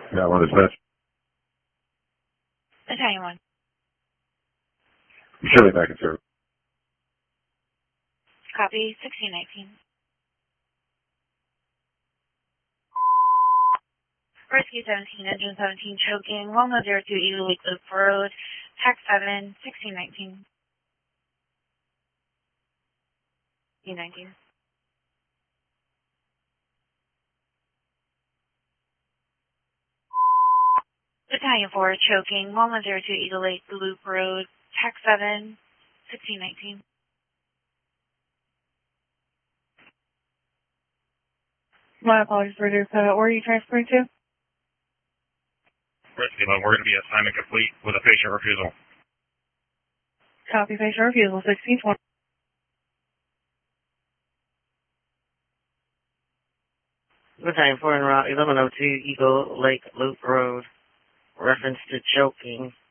Yeah, what is that? Italian 1. You should be back in service. Copy, 1619. Rescue 17, Engine 17, choking, 1102 Eagle Lake Loop Road, TAC 7, 1619. E19. Battalion 4, choking, 1102 Eagle Lake Loop Road, TAC 7, 1619. My apologies for this. Where are you transferring to? Rescue 11, we're going to be assignment complete with a patient refusal. Copy, patient refusal, 1620. Battalion 4 en route, 1102 Eagle Lake Loop Road. Reference to choking.